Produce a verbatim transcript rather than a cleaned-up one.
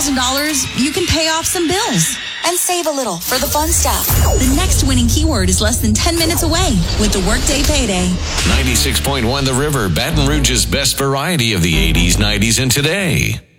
thousand dollars, you can pay off some bills. And save a little for the fun stuff. The next winning keyword is less than ten minutes away with the Workday Payday. ninety-six point one The River, Baton Rouge's best variety of the eighties, nineties, and today.